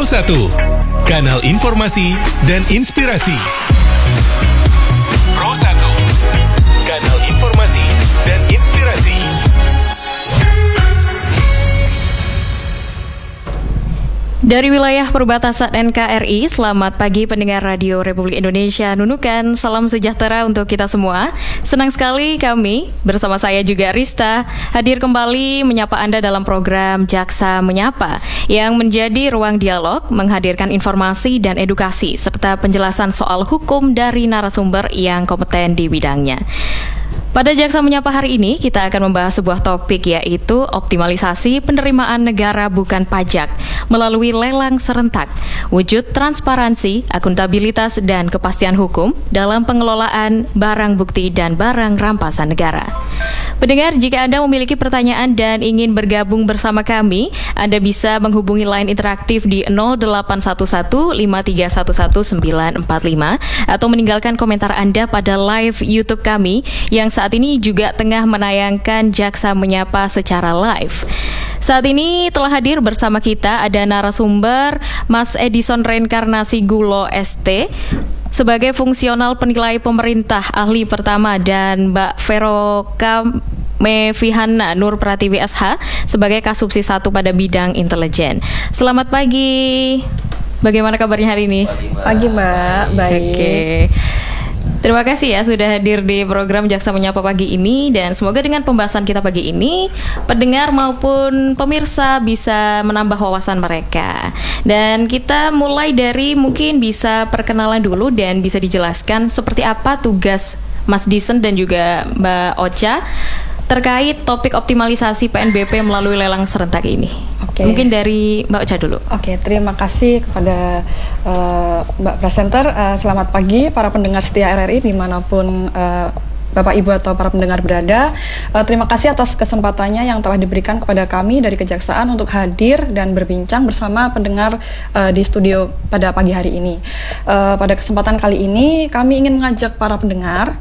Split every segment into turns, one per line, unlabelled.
Pro1, kanal informasi dan inspirasi. Pro1, kanal informasi dan inspirasi.
Dari wilayah perbatasan NKRI, selamat pagi pendengar Radio Republik Indonesia Nunukan. Salam sejahtera untuk kita semua. Senang sekali kami, bersama saya juga Rista, hadir kembali menyapa Anda dalam program Jaksa Menyapa, yang menjadi ruang dialog, menghadirkan informasi dan edukasi, serta penjelasan soal hukum dari narasumber yang kompeten di bidangnya. Pada Jaksa Menyapa hari ini, kita akan membahas sebuah topik, yaitu optimalisasi penerimaan negara bukan pajak melalui lelang serentak, wujud transparansi, akuntabilitas, dan kepastian hukum dalam pengelolaan barang bukti dan barang rampasan negara. Pendengar, jika Anda memiliki pertanyaan dan ingin bergabung bersama kami, Anda bisa menghubungi line interaktif di 0811 5311 945 atau meninggalkan komentar Anda pada live YouTube kami yang saat ini juga tengah menayangkan Jaksa Menyapa secara live. Saat ini telah hadir bersama kita ada narasumber Mas Edison Reinkarnasi Gulo ST sebagai fungsional penilai pemerintah ahli pertama, dan Mbak Veroka Mevihana Nur Pratiwi SH sebagai Kasubsi 1 pada bidang intelijen. Selamat pagi. Bagaimana kabarnya hari ini?
Pagi, Mbak. Baik.
Oke. Terima kasih ya sudah hadir di program Jaksa Menyapa pagi ini, dan semoga dengan pembahasan kita pagi ini pendengar maupun pemirsa bisa menambah wawasan mereka. Dan kita mulai dari mungkin bisa perkenalan dulu dan bisa dijelaskan seperti apa tugas Mas Dison dan juga Mbak Ocha terkait topik optimalisasi PNBP melalui lelang serentak ini.
Oke.
Mungkin dari Mbak Ocha dulu.
Oke, terima kasih kepada Mbak Presenter. Selamat pagi para pendengar setia RRI dimanapun Bapak Ibu atau para pendengar berada. Terima kasih atas kesempatannya yang telah diberikan kepada kami dari Kejaksaan untuk hadir dan berbincang bersama pendengar di studio pada pagi hari ini. Pada kesempatan kali ini kami ingin mengajak para pendengar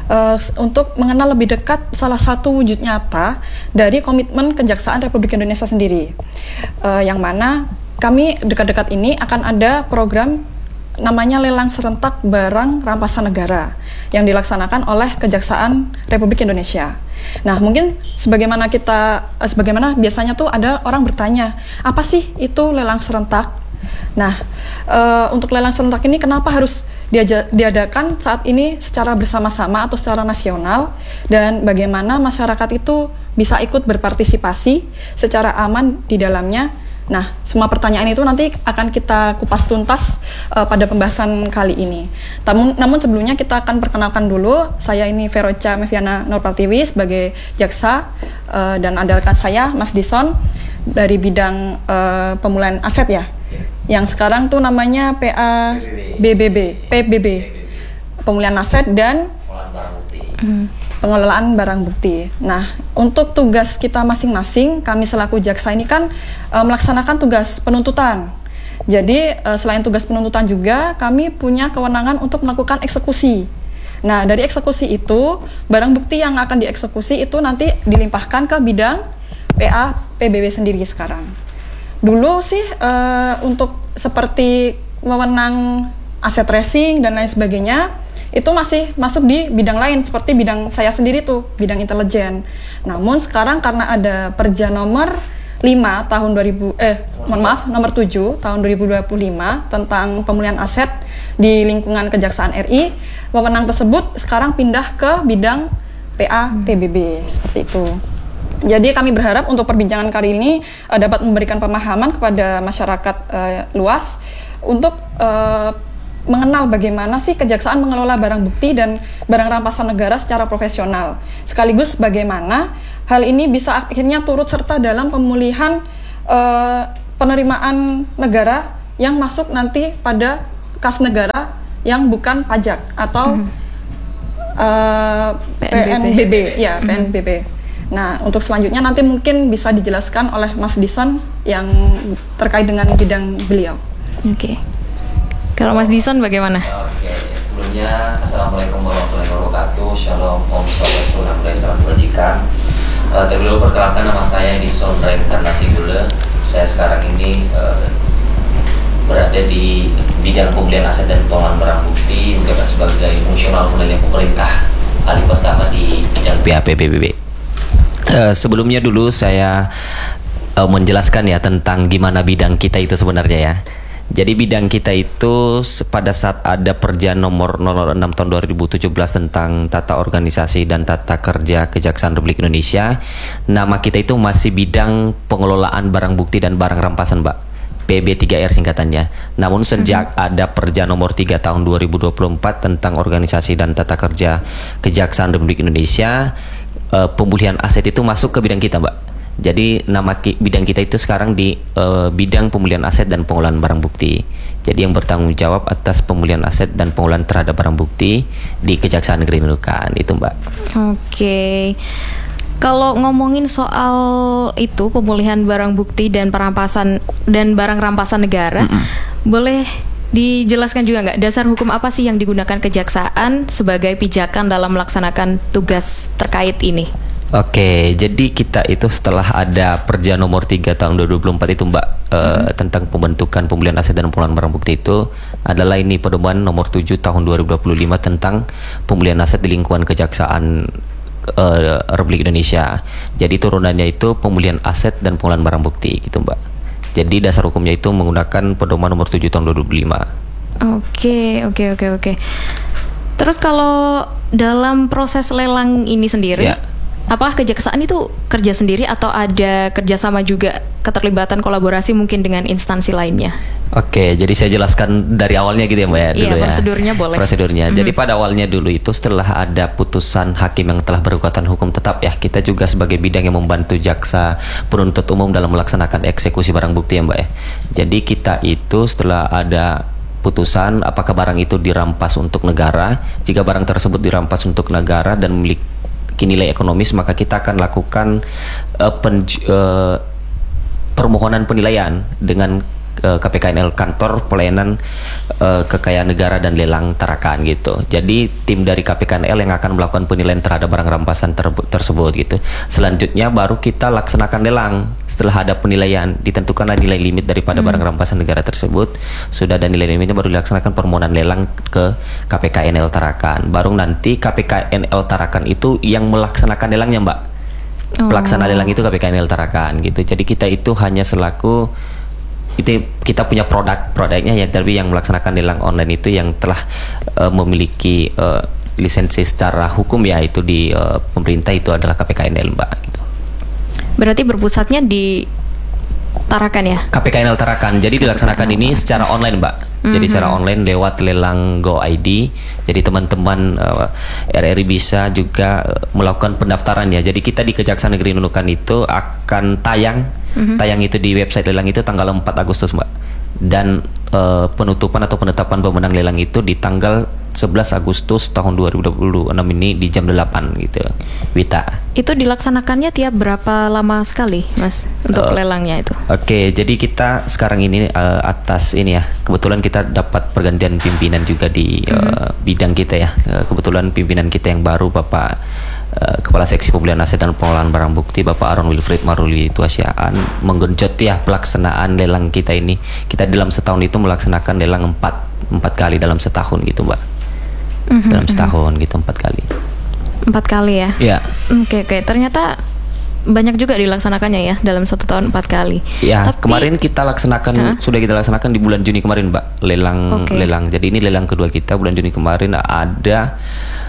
untuk mengenal lebih dekat salah satu wujud nyata dari komitmen Kejaksaan Republik Indonesia sendiri, yang mana kami dekat-dekat ini akan ada program namanya lelang serentak barang rampasan negara yang dilaksanakan oleh Kejaksaan Republik Indonesia. Nah, mungkin sebagaimana biasanya tuh ada orang bertanya, apa sih itu lelang serentak? Nah, untuk lelang serentak ini kenapa harus diadakan saat ini secara bersama-sama atau secara nasional, dan bagaimana masyarakat itu bisa ikut berpartisipasi secara aman di dalamnya? Nah, semua pertanyaan itu nanti akan kita kupas tuntas pada pembahasan kali ini. Namun sebelumnya kita akan perkenalkan dulu. Saya ini Veroka Mevihana Nur Pratiwi sebagai jaksa, dan ada rekan saya Mas Dison dari bidang pemulihan aset ya. Yang sekarang tuh namanya PBB, pemulihan aset dan pengelolaan barang bukti. Nah, untuk tugas kita masing-masing, kami selaku jaksa ini kan melaksanakan tugas penuntutan. Jadi selain tugas penuntutan juga kami punya kewenangan untuk melakukan eksekusi. Nah, dari eksekusi itu, barang bukti yang akan dieksekusi itu nanti dilimpahkan ke bidang PBB sendiri sekarang. Dulu sih untuk seperti wewenang aset tracing dan lain sebagainya, itu masih masuk di bidang lain seperti bidang saya sendiri tuh, bidang intelijen. Namun sekarang karena ada Perja nomor 5 tahun nomor 7 tahun 2025 tentang pemulihan aset di lingkungan Kejaksaan RI, wewenang tersebut sekarang pindah ke bidang PBB seperti itu. Jadi kami berharap untuk perbincangan kali ini dapat memberikan pemahaman kepada masyarakat luas untuk mengenal bagaimana sih Kejaksaan mengelola barang bukti dan barang rampasan negara secara profesional. Sekaligus bagaimana hal ini bisa akhirnya turut serta dalam pemulihan penerimaan negara yang masuk nanti pada kas negara yang bukan pajak atau PNBP. Ya, PNBP. Nah, untuk selanjutnya nanti mungkin bisa dijelaskan oleh Mas Dison yang terkait dengan bidang beliau.
Oke. Kalau Mas Dison bagaimana?
Oke, sebelumnya Assalamualaikum warahmatullahi wabarakatuh. Shalom, Om Swastiastu, Namo Buddhaya, salam kebajikan. Terlebih dahulu perkenalkan, nama saya Edison Reinkarnasi Gulo. Saya sekarang ini berada di bidang pemulihan aset dan pengelolaan barang bukti, menjabat sebagai fungsional penilaian pemerintah ahli pertama di bidang PHPBB. Sebelumnya dulu saya menjelaskan ya tentang gimana bidang kita itu sebenarnya ya. Jadi bidang kita itu pada saat ada Perja nomor 006 tahun 2017 tentang tata organisasi dan tata kerja Kejaksaan Republik Indonesia, nama kita itu masih bidang pengelolaan barang bukti dan barang rampasan, Mbak. PB3R singkatannya. Namun sejak ada Perja nomor 3 tahun 2024 tentang organisasi dan tata kerja Kejaksaan Republik Indonesia, pemulihan aset itu masuk ke bidang kita, Mbak. Jadi nama bidang kita itu sekarang di bidang pemulihan aset dan pengelolaan barang bukti. Jadi yang bertanggung jawab atas pemulihan aset dan pengelolaan terhadap barang bukti di Kejaksaan Negeri Nunukan itu, Mbak.
Oke. Kalau ngomongin soal itu pemulihan barang bukti dan perampasan dan barang rampasan negara, boleh dijelaskan juga nggak dasar hukum apa sih yang digunakan Kejaksaan sebagai pijakan dalam melaksanakan tugas terkait ini?
Oke, jadi kita itu setelah ada Perja nomor 3 tahun 2024 itu, Mbak, tentang pembentukan pemulihan aset dan pengelolaan barang bukti itu adalah ini pedoman nomor 7 tahun 2025 tentang pemulihan aset di lingkungan Kejaksaan Republik Indonesia. Jadi turunannya itu pemulihan aset dan pengelolaan barang bukti gitu, Mbak. Jadi dasar hukumnya itu menggunakan pedoman nomor 7 tahun 2025.
Oke. Terus kalau dalam proses lelang ini sendiri, apakah Kejaksaan itu kerja sendiri atau ada kerjasama juga, keterlibatan kolaborasi mungkin dengan instansi lainnya?
Oke, jadi saya jelaskan dari awalnya gitu ya, Mbak ya.
Iya, prosedurnya boleh.
Prosedurnya. Jadi pada awalnya dulu itu setelah ada putusan hakim yang telah berkekuatan hukum tetap ya, kita juga sebagai bidang yang membantu jaksa penuntut umum dalam melaksanakan eksekusi barang bukti ya, Mbak ya. Jadi kita itu setelah ada putusan apakah barang itu dirampas untuk negara, jika barang tersebut dirampas untuk negara dan memiliki nilai ekonomis, maka kita akan lakukan permohonan penilaian dengan KPKNL, Kantor Pelayanan Kekayaan Negara dan Lelang Tarakan gitu. Jadi tim dari KPKNL yang akan melakukan penilaian terhadap barang rampasan tersebut gitu. Selanjutnya baru kita laksanakan lelang. Setelah ada penilaian, ditentukanlah nilai limit daripada barang rampasan negara tersebut. Sudah ada nilai limitnya, baru dilaksanakan permohonan lelang ke KPKNL Tarakan. Baru nanti KPKNL Tarakan itu yang melaksanakan lelangnya, Mbak. Pelaksana lelang itu KPKNL Tarakan gitu. Jadi kita itu hanya selaku itu, kita punya produknya ya, tapi yang melaksanakan lelang online itu yang telah memiliki lisensi secara hukum ya, itu di pemerintah itu adalah KPKNL, Mbak gitu. Berarti berpusatnya di Tarakan ya? KPKNL Tarakan. Jadi dilaksanakan ini secara online, Mbak. Jadi secara online lewat lelang Go ID. Jadi teman-teman RRI bisa juga melakukan pendaftaran ya. Jadi kita di Kejaksaan Negeri Nunukan itu akan tayang itu di website lelang itu tanggal 4 Agustus, Mbak. Dan penutupan atau penetapan pemenang lelang itu di tanggal 11 Agustus tahun 2026 ini di jam 8 gitu, Wita. Itu dilaksanakannya tiap berapa lama sekali, Mas, untuk lelangnya itu? Oke, jadi kita sekarang ini atas ini ya, kebetulan kita dapat pergantian pimpinan juga di bidang kita ya. Kebetulan pimpinan kita yang baru Bapak Kepala Seksi Pemulihan Aset dan Pengelolaan Barang Bukti Bapak Aaron Wilfried Maruli Tuasiaan menggenjot ya pelaksanaan lelang kita ini. Kita dalam setahun itu melaksanakan lelang 4 kali dalam setahun gitu, Mbak. Dalam setahun gitu 4 kali. 4 kali ya? Iya. Oke. Ternyata banyak juga dilaksanakannya ya dalam 1 tahun 4 kali. Ya. Tapi, kemarin kita laksanakan sudah kita laksanakan di bulan Juni kemarin, Mbak. Lelang. Jadi ini lelang kedua kita bulan Juni kemarin. Ada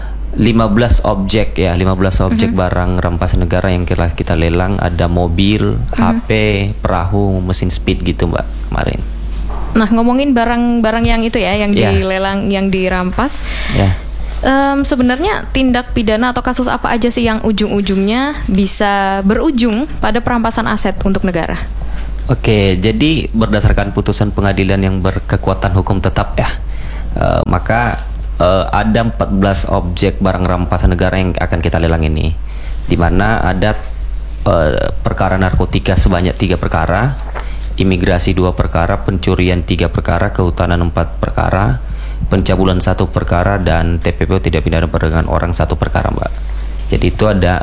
15 objek ya, 15 objek barang rampasan negara yang kita lelang. Ada mobil, HP, perahu, mesin speed gitu, Mbak, kemarin. Nah, ngomongin barang-barang yang itu ya, yang dilelang, yang dirampas, sebenarnya tindak pidana atau kasus apa aja sih yang ujung-ujungnya bisa berujung pada perampasan aset untuk negara? Oke, jadi berdasarkan putusan pengadilan yang berkekuatan hukum tetap ya, maka ada 14 objek barang rampasan negara yang akan kita lelang ini, di mana ada perkara narkotika sebanyak 3 perkara, imigrasi 2 perkara, pencurian 3 perkara, kehutanan 4 perkara, pencabulan 1 perkara, dan TPPO tidak pidana perdagangan orang 1 perkara, Mbak. Jadi itu ada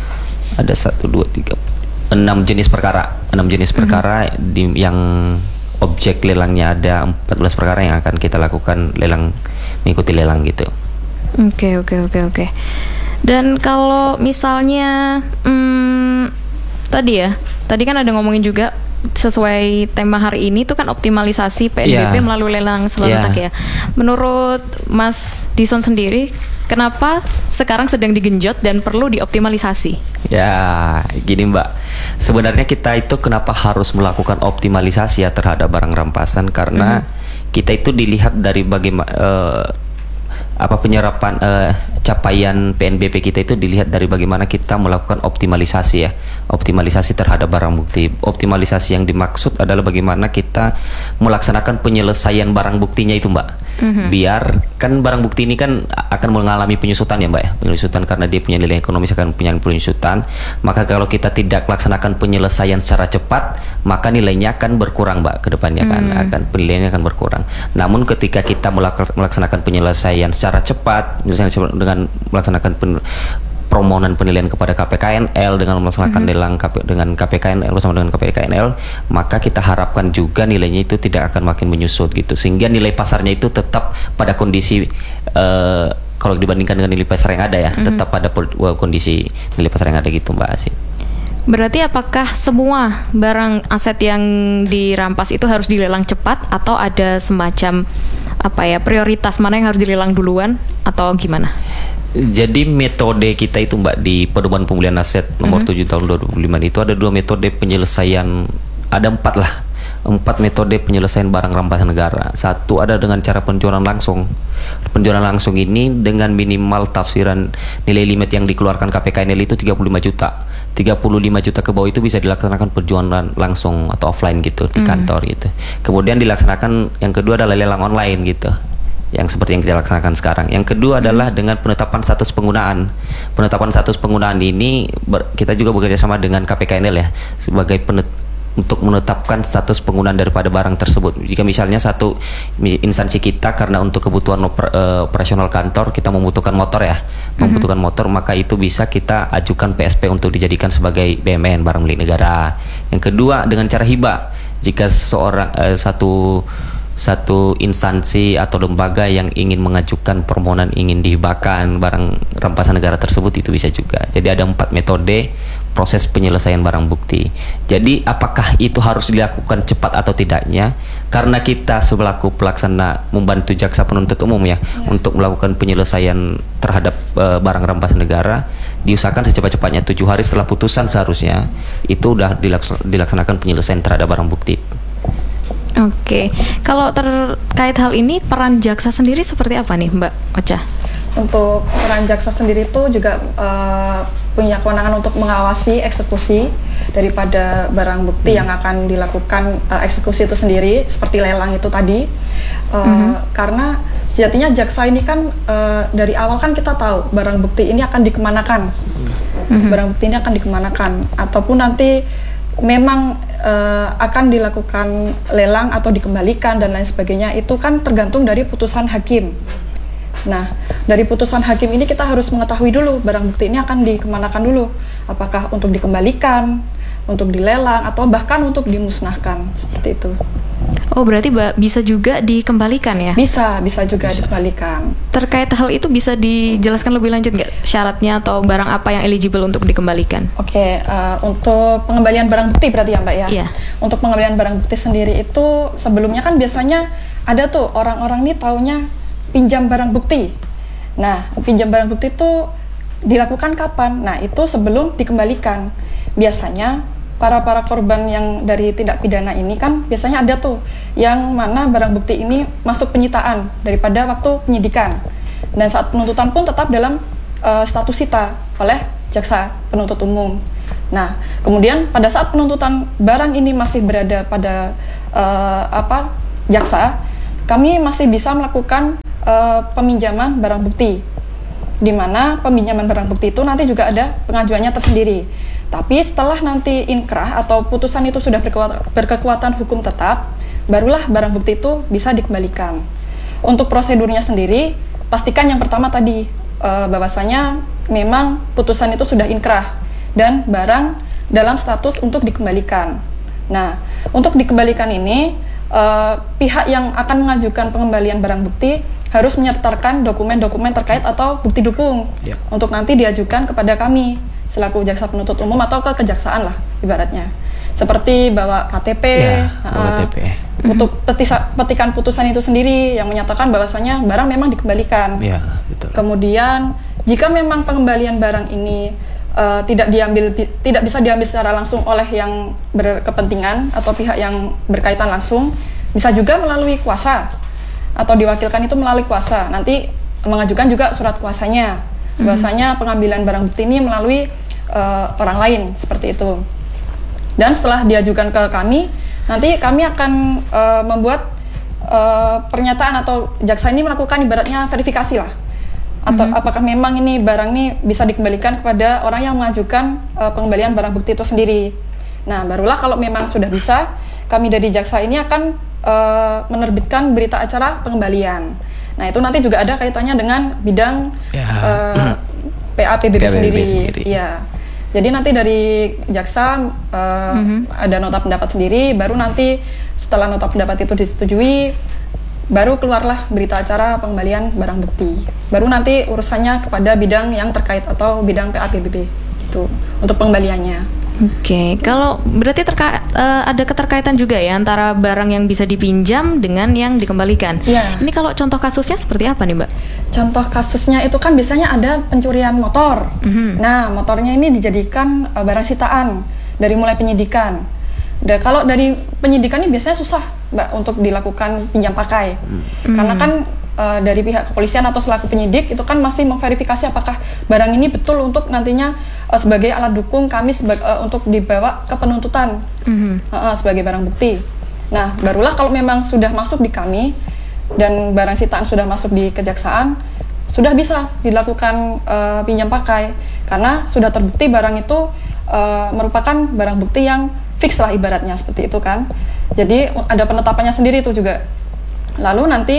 1, 2, 3, 6 jenis perkara, 6 jenis perkara yang objek lelangnya ada 14 perkara yang akan kita lakukan lelang, mengikuti lelang gitu.
Oke. Dan kalau misalnya tadi kan ada ngomongin juga sesuai tema hari ini tuh kan optimalisasi PNBP melalui lelang serentak ya. Menurut Mas Dison sendiri, kenapa sekarang sedang digenjot dan perlu dioptimalisasi?
Ya, gini Mbak. Sebenarnya kita itu kenapa harus melakukan optimalisasi ya terhadap barang rampasan, karena kita itu dilihat dari bagaimana penyerapan capaian PNBP kita itu dilihat dari bagaimana kita melakukan optimalisasi ya, optimalisasi terhadap barang bukti. Optimalisasi yang dimaksud adalah bagaimana kita melaksanakan penyelesaian barang buktinya itu Mbak. Biar kan barang bukti ini kan akan mengalami penyusutan ya Mbak ya, penyusutan karena dia punya nilai ekonomis akan punya penyusutan. Maka kalau kita tidak laksanakan penyelesaian secara cepat, maka nilainya akan berkurang Mbak ke depannya kan, penilaiannya akan berkurang. Namun ketika kita melaksanakan penyelesaian secara cepat, misalnya dengan melaksanakan permohonan penilaian kepada KPKNL dengan melaksanakan lelang dengan KPKNL bersama dengan KPKNL, maka kita harapkan juga nilainya itu tidak akan makin menyusut gitu, sehingga nilai pasarnya itu tetap pada kondisi kalau dibandingkan dengan nilai pasar yang ada ya, tetap pada kondisi nilai pasar yang ada gitu Mbak Asin.
Berarti apakah semua barang aset yang dirampas itu harus dilelang cepat atau ada semacam prioritas mana yang harus dilelang duluan atau gimana?
Jadi metode kita itu Mbak di Pedoman Pemulihan Aset nomor 7 tahun 2005 itu ada 2 metode penyelesaian, ada 4 metode penyelesaian barang rampasan negara. Satu ada dengan cara penjualan langsung. Penjualan langsung ini dengan minimal tafsiran nilai limit yang dikeluarkan KPKNL itu 35 juta. 35 juta ke bawah itu bisa dilaksanakan penjualan langsung atau offline gitu di kantor gitu. Kemudian dilaksanakan yang kedua adalah lelang online gitu, yang seperti yang kita laksanakan sekarang. Yang kedua adalah dengan penetapan status penggunaan. Penetapan status penggunaan ini kita juga bekerja sama dengan KPKNL ya, sebagai untuk menetapkan status penggunaan daripada barang tersebut. Jika misalnya satu instansi kita karena untuk kebutuhan operasional kantor kita membutuhkan motor ya, membutuhkan motor, maka itu bisa kita ajukan PSP untuk dijadikan sebagai BMN, barang milik negara. Yang kedua dengan cara hibah. Jika seseorang satu instansi atau lembaga yang ingin mengajukan permohonan ingin dihibahkan barang rampasan negara tersebut, itu bisa juga. Jadi ada 4 metode proses penyelesaian barang bukti. Jadi apakah itu harus dilakukan cepat atau tidaknya? Karena kita selaku pelaksana membantu jaksa penuntut umum ya, untuk melakukan penyelesaian terhadap barang rampasan negara, diusahakan secepat-cepatnya 7 hari setelah putusan seharusnya itu udah dilaksanakan penyelesaian terhadap barang bukti.
Oke, kalau terkait hal ini peran jaksa sendiri seperti apa nih Mbak Ocha?
Untuk peran jaksa sendiri itu juga punya kewenangan untuk mengawasi eksekusi daripada barang bukti yang akan dilakukan eksekusi itu sendiri, seperti lelang itu tadi. Karena sejatinya jaksa ini kan dari awal kan kita tahu barang bukti ini akan dikemanakan, barang bukti ini akan dikemanakan, ataupun nanti memang akan dilakukan lelang atau dikembalikan dan lain sebagainya, itu kan tergantung dari putusan hakim. Nah, dari putusan hakim ini kita harus mengetahui dulu barang bukti ini akan dikemanakan dulu, apakah untuk dikembalikan, untuk dilelang, atau bahkan untuk dimusnahkan, seperti itu.
Oh, berarti bisa juga dikembalikan ya?
Bisa juga dikembalikan.
Terkait hal itu bisa dijelaskan lebih lanjut nggak syaratnya atau barang apa yang eligible untuk dikembalikan?
Oke, untuk pengembalian barang bukti berarti ya Mbak ya?
Iya.
Untuk pengembalian barang bukti sendiri itu sebelumnya kan biasanya ada tuh orang-orang nih taunya pinjam barang bukti. Nah, pinjam barang bukti itu dilakukan kapan? Nah, itu sebelum dikembalikan. Biasanya para korban yang dari tindak pidana ini kan biasanya ada tuh yang mana barang bukti ini masuk penyitaan daripada waktu penyidikan, dan saat penuntutan pun tetap dalam status sita oleh jaksa penuntut umum. Nah, kemudian pada saat penuntutan barang ini masih berada pada jaksa, kami masih bisa melakukan peminjaman barang bukti, di mana peminjaman barang bukti itu nanti juga ada pengajuannya tersendiri. Tapi setelah nanti inkrah atau putusan itu sudah berkekuatan hukum tetap, barulah barang bukti itu bisa dikembalikan. Untuk prosedurnya sendiri, pastikan yang pertama tadi, bahwasanya memang putusan itu sudah inkrah dan barang dalam status untuk dikembalikan. Nah, untuk dikembalikan ini pihak yang akan mengajukan pengembalian barang bukti harus menyertakan dokumen-dokumen terkait atau bukti dukung untuk nanti diajukan kepada kami selaku jaksa penuntut umum atau ke kejaksaan lah ibaratnya. Seperti bawa KTP, petikan putusan itu sendiri yang menyatakan bahwasanya barang memang dikembalikan.
Betul.
Kemudian jika memang pengembalian barang ini tidak bisa diambil secara langsung oleh yang berkepentingan atau pihak yang berkaitan langsung, bisa juga melalui kuasa atau diwakilkan itu melalui kuasa. Nanti mengajukan juga surat kuasanya, bahwasanya pengambilan barang bukti ini melalui orang lain seperti itu. Dan setelah diajukan ke kami, nanti kami akan membuat pernyataan atau jaksa ini melakukan ibaratnya verifikasi lah. Atau apakah memang ini barang ini bisa dikembalikan kepada orang yang mengajukan pengembalian barang bukti itu sendiri. Nah, barulah kalau memang sudah bisa, kami dari jaksa ini akan menerbitkan berita acara pengembalian. Nah, itu nanti juga ada kaitannya dengan bidang PAPBB sendiri. Ya. Jadi nanti dari jaksa ada nota pendapat sendiri, baru nanti setelah nota pendapat itu disetujui, baru keluarlah berita acara pengembalian barang bukti. Baru nanti urusannya kepada bidang yang terkait atau bidang PAPBB gitu untuk pengembaliannya.
Oke, kalau berarti ada keterkaitan juga ya antara barang yang bisa dipinjam dengan yang dikembalikan.
Iya.
Ini kalau contoh kasusnya seperti apa nih, Mbak?
Contoh kasusnya itu kan biasanya ada pencurian motor. Nah, motornya ini dijadikan barang sitaan dari mulai penyidikan. Dan kalau dari penyidikan ini biasanya susah, Mbak, untuk dilakukan pinjam pakai. Karena kan dari pihak kepolisian atau selaku penyidik itu kan masih memverifikasi apakah barang ini betul untuk nantinya sebagai alat dukung kami untuk dibawa ke penuntutan sebagai barang bukti. Nah, barulah kalau memang sudah masuk di kami dan barang sitaan sudah masuk di kejaksaan, sudah bisa dilakukan pinjam pakai karena sudah terbukti barang itu merupakan barang bukti yang fix lah ibaratnya seperti itu kan. Jadi ada penetapannya sendiri itu juga. Lalu nanti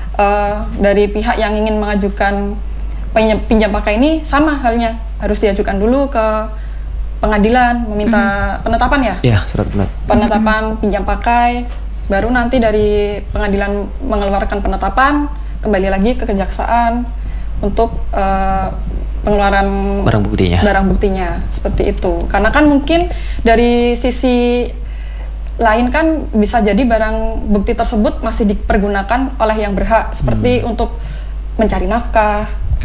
dari pihak yang ingin mengajukan pinjam pakai ini sama halnya, harus diajukan dulu ke pengadilan meminta penetapan ya?
Iya, surat
penetapan pinjam pakai, baru nanti dari pengadilan mengeluarkan penetapan, kembali lagi ke kejaksaan untuk pengeluaran barang buktinya seperti itu. Karena kan mungkin dari sisi lain kan bisa jadi barang bukti tersebut masih dipergunakan oleh yang berhak seperti untuk mencari nafkah,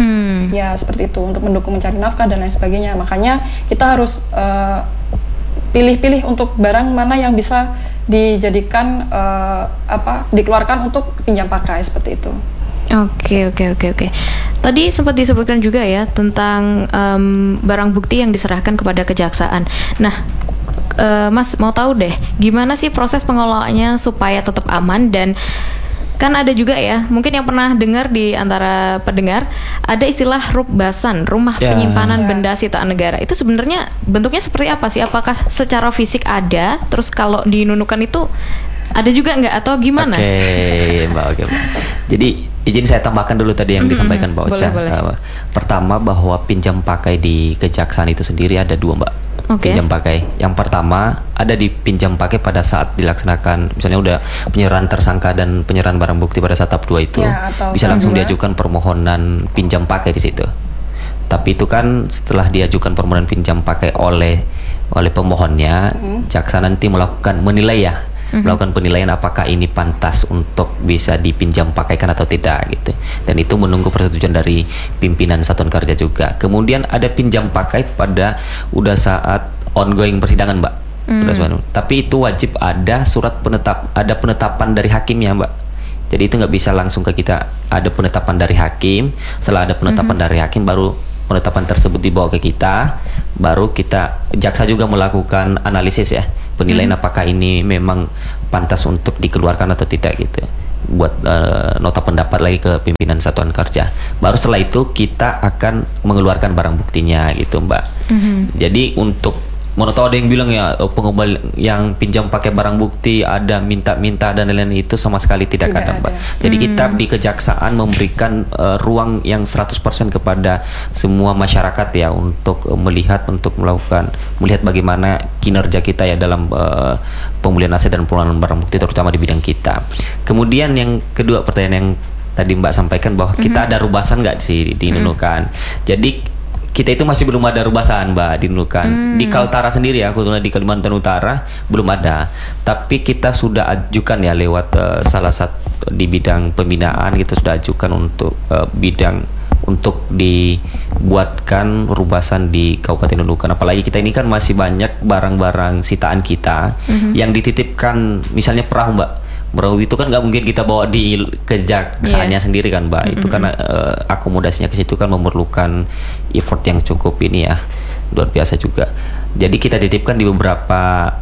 ya seperti itu, untuk mendukung mencari nafkah dan lain sebagainya. Makanya kita harus pilih-pilih untuk barang mana yang bisa dijadikan dikeluarkan untuk pinjam pakai seperti itu.
Oke. Tadi sempat disebutkan juga ya tentang barang bukti yang diserahkan kepada kejaksaan. Nah, Mas mau tahu deh, gimana sih proses pengelolaannya supaya tetap aman? Dan kan ada juga ya, mungkin yang pernah dengar di antara pendengar, ada istilah rukbasan, rumah penyimpanan benda sitaan negara. Itu sebenarnya bentuknya seperti apa sih? Apakah secara fisik ada? Terus kalau di Nunukan itu ada juga nggak atau gimana?
Oke, Mbak. Jadi izin saya tambahkan dulu tadi yang disampaikan Mbak Ocha. Pertama, bahwa pinjam pakai di kejaksaan itu sendiri ada dua, Mbak. Pinjam pakai. Yang pertama ada di pinjam pakai pada saat dilaksanakan, misalnya udah penyerahan tersangka dan penyerahan barang bukti pada saat tahap 2 itu bisa langsung diajukan permohonan pinjam pakai di situ. Tapi itu kan setelah diajukan permohonan pinjam pakai oleh pemohonnya, jaksa nanti melakukan melakukan penilaian apakah ini pantas untuk bisa dipinjam pakaikan atau tidak gitu. Dan itu menunggu persetujuan dari pimpinan satuan kerja juga. Kemudian ada pinjam pakai pada udah saat ongoing persidangan, Mbak. Tapi itu wajib ada ada penetapan dari hakimnya, Mbak. Jadi itu nggak bisa langsung ke kita, ada penetapan dari hakim. Setelah ada penetapan dari hakim, baru penetapan tersebut dibawa ke kita, baru jaksa juga melakukan analisis ya, penilaian apakah ini memang pantas untuk dikeluarkan atau tidak gitu, buat nota pendapat lagi ke pimpinan satuan kerja. Baru setelah itu kita akan mengeluarkan barang buktinya gitu, Mbak. Jadi untuk Mana tahu ada yang bilang ya pengembali yang pinjam pakai barang bukti ada minta-minta dan lain-lain, itu sama sekali tidak ada, Mbak. Jadi kita di kejaksaan memberikan ruang yang 100% kepada semua masyarakat ya untuk melihat bagaimana kinerja kita ya dalam pemulihan aset dan pengelolaan barang bukti terutama di bidang kita. Kemudian yang kedua, pertanyaan yang tadi Mbak sampaikan bahwa kita ada rubasan nggak sih di Nunukan. Jadi kita itu masih belum ada rubasan, Mbak, di Nunukan. Di Kaltara sendiri ya, khususnya di Kalimantan Utara belum ada. Tapi kita sudah ajukan ya lewat salah satu di bidang pembinaan, kita sudah ajukan untuk untuk dibuatkan rubasan di Kabupaten Nunukan. Apalagi kita ini kan masih banyak barang-barang sitaan kita yang dititipkan, misalnya perahu, Mbak. Perahu itu kan nggak mungkin kita bawa di kejaksaannya sendiri kan, Mbak. Itu kan akomodasinya ke situ kan memerlukan effort yang cukup ini ya, luar biasa juga. Jadi kita titipkan di beberapa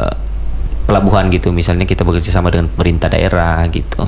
pelabuhan gitu, misalnya kita bekerja sama dengan pemerintah daerah gitu.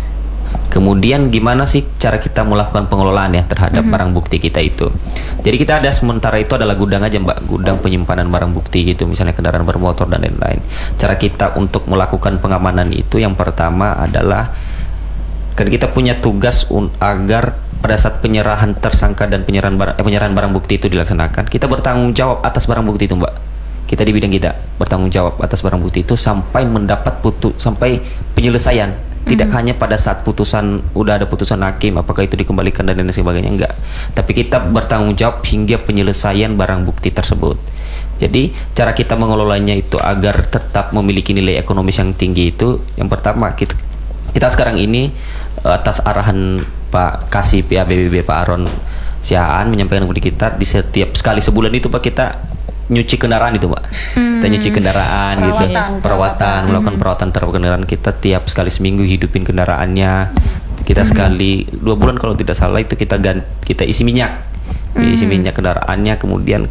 Kemudian gimana sih cara kita melakukan pengelolaan ya terhadap barang bukti kita itu? Jadi kita ada sementara itu adalah gudang aja, Mbak, gudang penyimpanan barang bukti gitu, misalnya kendaraan bermotor dan lain-lain. Cara kita untuk melakukan pengamanan itu yang pertama adalah kan kita punya tugas agar pada saat penyerahan tersangka dan penyerahan barang bukti itu dilaksanakan, kita bertanggung jawab atas barang bukti itu, Mbak. Kita di bidang kita bertanggung jawab atas barang bukti itu sampai mendapat sampai penyelesaian. Tidak hanya pada saat udah ada putusan hakim apakah itu dikembalikan dan lain sebagainya, enggak. Tapi kita bertanggung jawab hingga penyelesaian barang bukti tersebut. Jadi cara kita mengelolanya itu agar tetap memiliki nilai ekonomis yang tinggi itu, yang pertama kita sekarang ini atas arahan Pak Kasih PABBB Pak Aron Siaan menyampaikan kepada kita di setiap sekali sebulan itu, Pak, kita nyuci kendaraan itu, Mbak. Kita nyuci kendaraan gitu, melakukan perawatan terhadap kendaraan kita tiap sekali seminggu, hidupin kendaraannya. Kita sekali 2 bulan kalau tidak salah itu kita isi minyak. Isi minyak kendaraannya, kemudian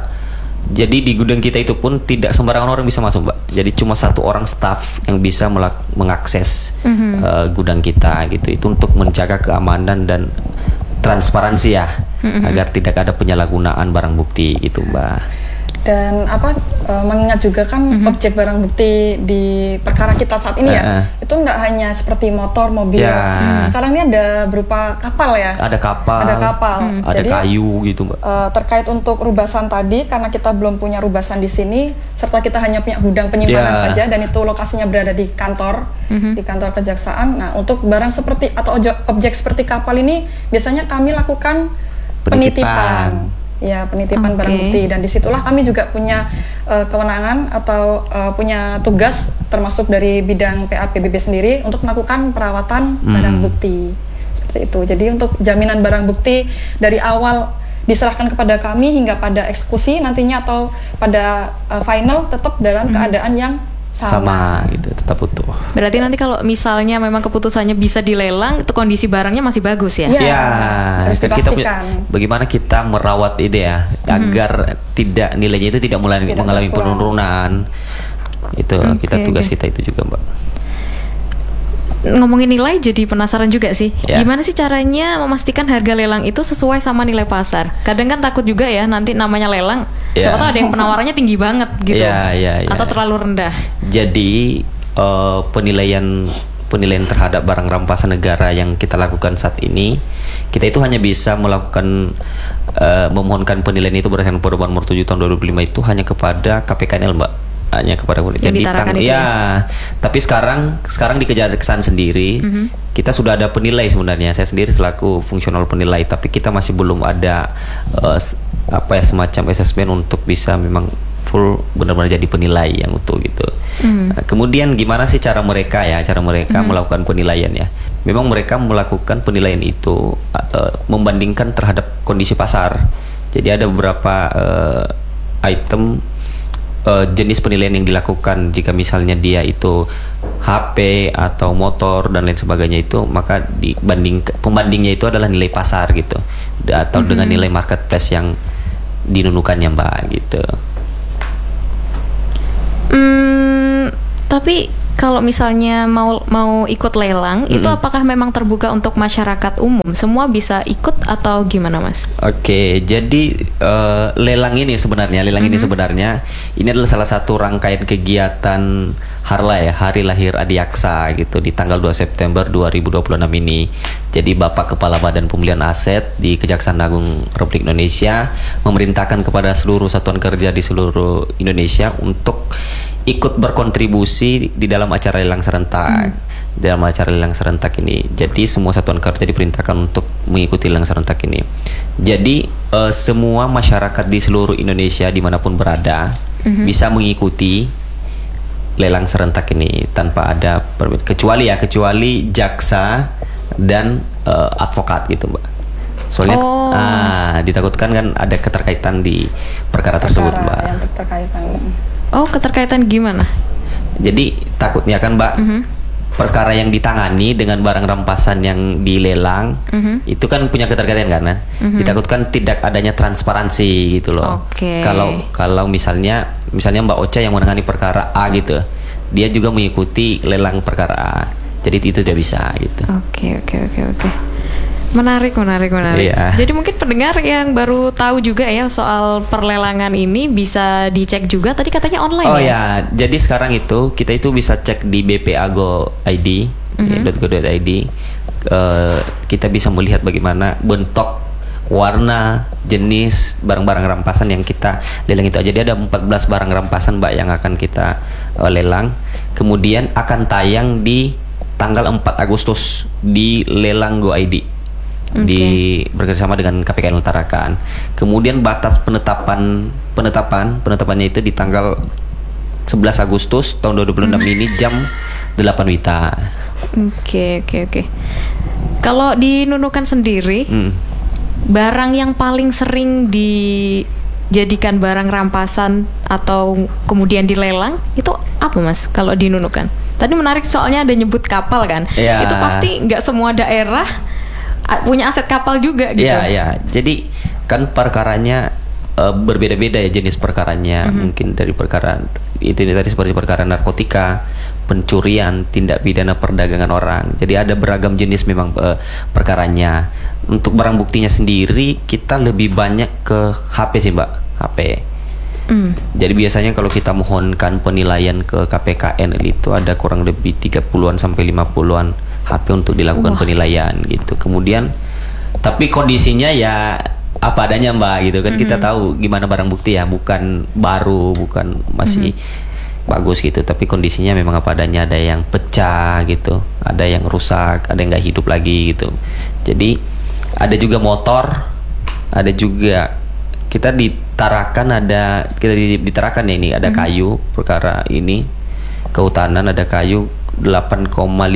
jadi di gudang kita itu pun tidak sembarangan orang bisa masuk, Mbak. Jadi cuma 1 orang staff yang bisa mengakses gudang kita gitu. Itu untuk menjaga keamanan dan transparansi ya, agar tidak ada penyalahgunaan barang bukti itu, Mbak.
Dan mengingat juga kan objek barang bukti di perkara kita saat ini ya, itu enggak hanya seperti motor, mobil. Sekarang ini ada berupa kapal ya. Ada kapal.
Ada jadi, kayu gitu, Mbak.
Terkait untuk rubasan tadi, karena kita belum punya rubasan di sini, serta kita hanya punya gudang penyimpanan saja, dan itu lokasinya berada di kantor, di kantor kejaksaan. Nah, untuk barang seperti atau objek seperti kapal ini, biasanya kami lakukan penitipan. Ya, penitipan barang bukti, dan disitulah kami juga punya kewenangan atau punya tugas termasuk dari bidang PAPBB sendiri untuk melakukan perawatan barang bukti seperti itu. Jadi untuk jaminan barang bukti dari awal diserahkan kepada kami hingga pada eksekusi nantinya atau pada final tetap dalam keadaan yang sama
gitu, tetap utuh.
Berarti nanti kalau misalnya memang keputusannya bisa dilelang, itu kondisi barangnya masih bagus ya?
Iya, harus dipastikan.
Kita bagaimana kita merawat ide ya, agar nilainya itu tidak mengalami penurunan. Itu tugas kita itu juga, Mbak.
Ngomongin nilai jadi penasaran juga sih. Gimana sih caranya memastikan harga lelang itu sesuai sama nilai pasar? Kadang kan takut juga ya nanti namanya lelang, siapa tahu ada yang penawarannya tinggi banget gitu, atau terlalu rendah. Jadi
penilaian terhadap barang rampasan negara yang kita lakukan saat ini, kita itu hanya bisa melakukan memohonkan penilaian itu berdasarkan Peraturan Nomor 7 Tahun 2005 itu hanya kepada KPKNL, Mbak. Hanya kepada
jadi
tapi sekarang di kejaksaan sendiri kita sudah ada penilai sebenarnya. Saya sendiri selaku fungsional penilai, tapi kita masih belum ada semacam assessment untuk bisa memang full benar-benar jadi penilai yang utuh gitu. Kemudian gimana sih cara mereka melakukan penilaian ya? Memang mereka melakukan penilaian itu membandingkan terhadap kondisi pasar. Jadi ada beberapa item jenis penilaian yang dilakukan. Jika misalnya dia itu HP atau motor dan lain sebagainya, itu maka pembandingnya itu adalah nilai pasar gitu, atau dengan nilai marketplace yang dinunukannya, Mbak, gitu.
Tapi Kalau misalnya mau ikut lelang, itu apakah memang terbuka untuk masyarakat umum? Semua bisa ikut atau gimana, Mas?
Oke, jadi lelang ini sebenarnya ini adalah salah satu rangkaian kegiatan Harla ya, Hari Lahir Adiaksa gitu di tanggal 2 September 2026 ini. Jadi Bapak Kepala Badan Pemulihan Aset di Kejaksaan Agung Republik Indonesia memerintahkan kepada seluruh satuan kerja di seluruh Indonesia untuk ikut berkontribusi di dalam acara lelang serentak. Dalam acara lelang serentak ini, jadi semua satuan kerja diperintahkan untuk mengikuti lelang serentak ini. Jadi semua masyarakat di seluruh Indonesia dimanapun berada bisa mengikuti lelang serentak ini tanpa ada kecuali jaksa dan advokat gitu, Mbak. Soalnya ditakutkan kan ada keterkaitan di perkara tersebut, Mbak.
Yang keterkaitan.
Oh, keterkaitan gimana?
Jadi takutnya kan, Mbak, perkara yang ditangani dengan barang rampasan yang dilelang itu kan punya keterkaitan kan? Ditakutkan tidak adanya transparansi gitu loh. Kalau misalnya Mbak Ocha yang menangani perkara A gitu, dia juga mengikuti lelang perkara A, jadi itu tidak bisa gitu.
Oke. Menarik.
Iya.
Jadi mungkin pendengar yang baru tahu juga ya soal perlelangan ini bisa dicek juga. Tadi katanya online
ya? Oh ya, jadi sekarang itu kita itu bisa cek di bpa.go.id, .go.id. Kita bisa melihat bagaimana bentuk, warna, jenis barang-barang rampasan yang kita lelang itu. Jadi ada 14 barang rampasan, Mbak, yang akan kita lelang. Kemudian akan tayang di tanggal 4 Agustus di lelang Go.id. Bekerjasama dengan KPKN Tarakan. Kemudian batas penetapannya itu di tanggal 11 Agustus tahun 2026 ini jam 8 WITA.
Oke. Kalau di Nunukan sendiri, barang yang paling sering dijadikan barang rampasan atau kemudian dilelang itu apa, Mas? Kalau di Nunukan? Tadi menarik soalnya ada nyebut kapal kan? Itu pasti nggak semua daerah punya aset kapal juga gitu.
Iya. Jadi kan perkaranya berbeda-beda ya jenis perkaranya. Mungkin dari perkara itu tadi seperti perkara narkotika, pencurian, tindak pidana perdagangan orang. Jadi ada beragam jenis memang perkaranya. Untuk barang buktinya sendiri kita lebih banyak ke HP sih, Mbak. HP. Jadi biasanya kalau kita mohonkan penilaian ke KPKN itu ada kurang lebih 30-an sampai 50-an HP untuk dilakukan penilaian gitu. Kemudian tapi kondisinya ya apa adanya, Mbak, gitu kan. Kita tahu gimana barang bukti ya, bukan baru, bukan masih bagus gitu, tapi kondisinya memang apa adanya. Ada yang pecah gitu, ada yang rusak, ada yang nggak hidup lagi gitu. Jadi ada juga motor, ada juga kita ditarakan, ditarakan ya ini ada kayu perkara ini kehutanan, ada kayu 8,5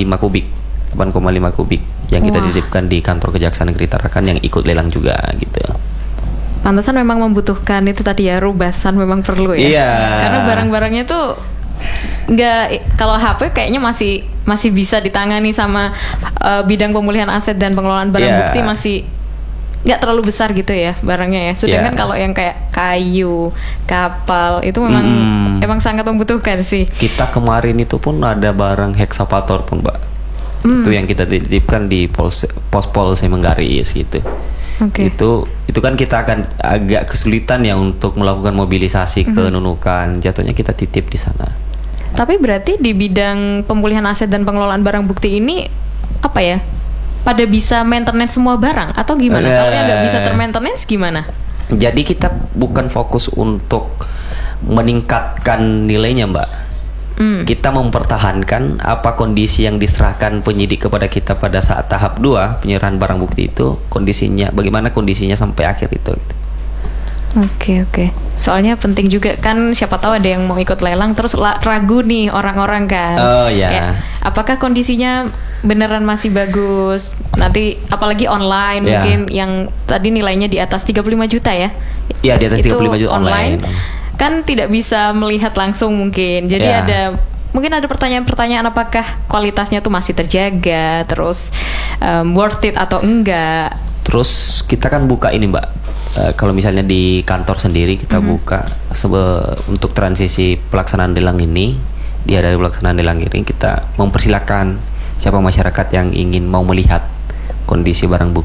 kubik yang kita titipkan di kantor Kejaksaan Negeri Tarakan yang ikut lelang juga gitu.
Pantesan memang membutuhkan itu tadi ya, rubasan memang perlu ya.
Iya.
Karena barang-barangnya tuh nggak, kalau HP kayaknya masih bisa ditangani sama bidang pemulihan aset dan pengelolaan barang bukti, masih nggak terlalu besar gitu ya barangnya ya. Sedangkan kalau yang kayak kayu, kapal itu memang sangat membutuhkan sih. Kita
kemarin itu pun ada barang heksavator pun, Mbak. Itu yang kita titipkan di Pospol Manggarais gitu. Itu kan kita akan agak kesulitan ya untuk melakukan mobilisasi ke Nunukan. Jatuhnya kita titip di sana.
Tapi berarti di bidang pemulihan aset dan pengelolaan barang bukti ini apa ya? Pada bisa maintenance semua barang atau gimana? Kalau yang nggak bisa termaintenance gimana?
Jadi kita bukan fokus untuk meningkatkan nilainya, Mbak. Kita mempertahankan apa kondisi yang diserahkan penyidik kepada kita pada saat tahap 2 penyerahan barang bukti itu, kondisinya bagaimana kondisinya sampai akhir itu gitu.
Oke. Soalnya penting juga kan, siapa tahu ada yang mau ikut lelang terus ragu nih orang-orang kan. Kayak, apakah kondisinya beneran masih bagus? Nanti apalagi online mungkin yang tadi nilainya di atas 35 juta ya.
Iya, di atas 35 juta online.
Kan tidak bisa melihat langsung mungkin. Jadi mungkin ada pertanyaan-pertanyaan apakah kualitasnya tuh masih terjaga, terus worth it atau enggak.
Terus kita kan buka ini, Mbak. Kalau misalnya di kantor sendiri kita buka untuk transisi pelaksanaan lelang ini, di hari pelaksanaan lelang ini kita mempersilahkan siapa masyarakat yang ingin mau melihat kondisi barang